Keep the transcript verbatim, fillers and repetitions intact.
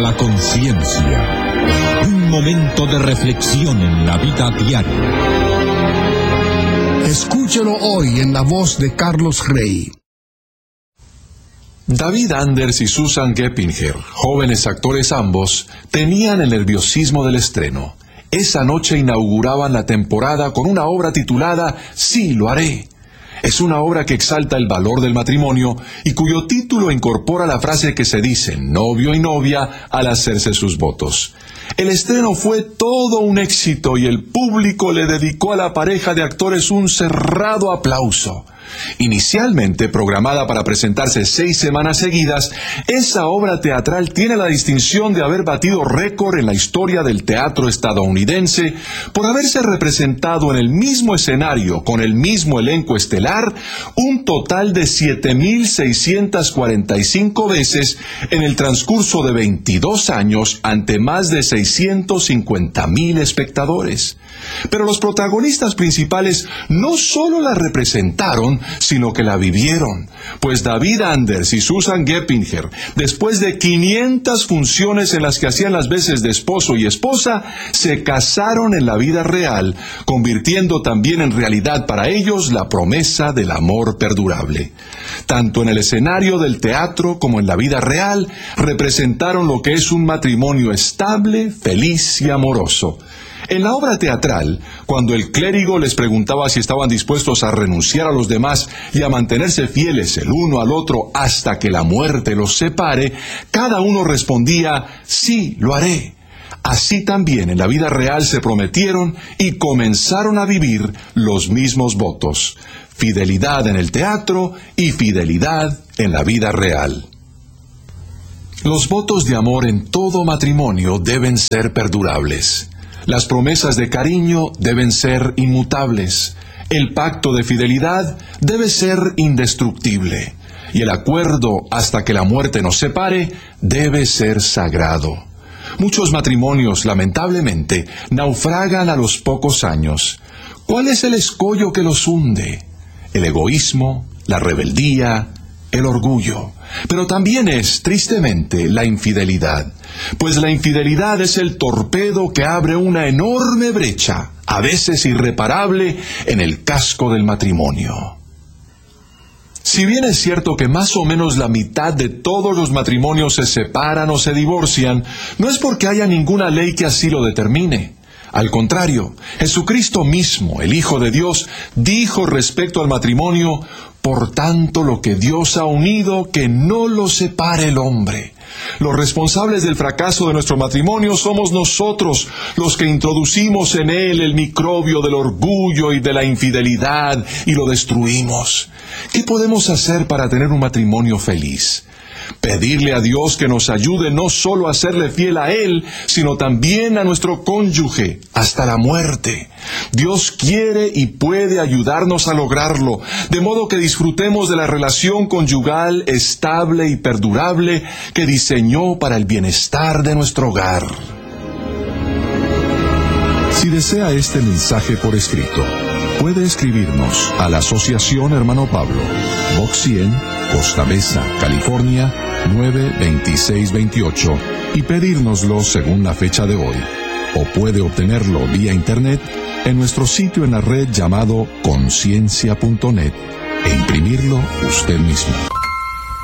La conciencia. Un momento de reflexión en la vida diaria. Escúchelo hoy en la voz de Carlos Rey. David Anders y Susan Geppinger, jóvenes actores ambos, tenían el nerviosismo del estreno. Esa noche inauguraban la temporada con una obra titulada Sí, lo haré. Es una obra que exalta el valor del matrimonio y cuyo título incorpora la frase que se dice novio y novia al hacerse sus votos. El estreno fue todo un éxito y el público le dedicó a la pareja de actores un cerrado aplauso. Inicialmente programada para presentarse seis semanas seguidas, esa obra teatral tiene la distinción de haber batido récord en la historia del teatro estadounidense por haberse representado en el mismo escenario con el mismo elenco estelar un total de siete mil seiscientas cuarenta y cinco veces en el transcurso de veintidós años ante más de seiscientos cincuenta mil espectadores. Pero los protagonistas principales no solo la representaron, sino que la vivieron, pues David Anders y Susan Geppinger, después de quinientas funciones en las que hacían las veces de esposo y esposa, se casaron en la vida real, convirtiendo también en realidad para ellos la promesa del amor perdurable. Tanto en el escenario del teatro como en la vida real, representaron lo que es un matrimonio estable, feliz y amoroso. En la obra teatral, cuando el clérigo les preguntaba si estaban dispuestos a renunciar a los demás y a mantenerse fieles el uno al otro hasta que la muerte los separe, cada uno respondía, sí, lo haré. Así también en la vida real se prometieron y comenzaron a vivir los mismos votos. Fidelidad en el teatro y fidelidad en la vida real. Los votos de amor en todo matrimonio deben ser perdurables. Las promesas de cariño deben ser inmutables. El pacto de fidelidad debe ser indestructible. Y el acuerdo hasta que la muerte nos separe debe ser sagrado. Muchos matrimonios, lamentablemente, naufragan a los pocos años. ¿Cuál es el escollo que los hunde? El egoísmo, la rebeldía, el orgullo. Pero también es, tristemente, la infidelidad. Pues la infidelidad es el torpedo que abre una enorme brecha, a veces irreparable, en el casco del matrimonio. Si bien es cierto que más o menos la mitad de todos los matrimonios se separan o se divorcian, no es porque haya ninguna ley que así lo determine. Al contrario, Jesucristo mismo, el Hijo de Dios, dijo respecto al matrimonio, por tanto lo que Dios ha unido, que no lo separe el hombre. Los responsables del fracaso de nuestro matrimonio somos nosotros, los que introducimos en él el microbio del orgullo y de la infidelidad y lo destruimos. ¿Qué podemos hacer para tener un matrimonio feliz? Pedirle a Dios que nos ayude no solo a serle fiel a Él, sino también a nuestro cónyuge, hasta la muerte. Dios quiere y puede ayudarnos a lograrlo, de modo que disfrutemos de la relación conyugal estable y perdurable que diseñó para el bienestar de nuestro hogar. Si desea este mensaje por escrito, puede escribirnos a la Asociación Hermano Pablo, Box cien, Costa Mesa, California, nueve veintiséis veintiocho, y pedírnoslo según la fecha de hoy. O puede obtenerlo vía internet en nuestro sitio en la red llamado conciencia punto net e imprimirlo usted mismo.